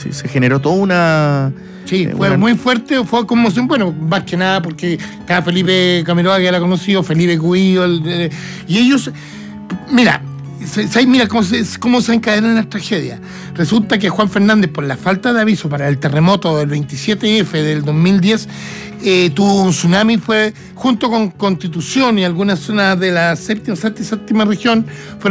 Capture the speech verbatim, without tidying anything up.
sí, se generó toda una... Sí, eh, fue una... muy fuerte, fue conmoción, bueno, más que nada porque estaba Felipe Camiroaga, que ya la conocido, Felipe Cubillo, el, el, y ellos, mira, se, mira cómo se, cómo se encadenan las tragedias. Resulta que Juan Fernández, por la falta de aviso para el terremoto del veintisiete efe del dos mil diez, eh, tuvo un tsunami, fue junto con Constitución y algunas zonas de la séptima, séptima, séptima región, fue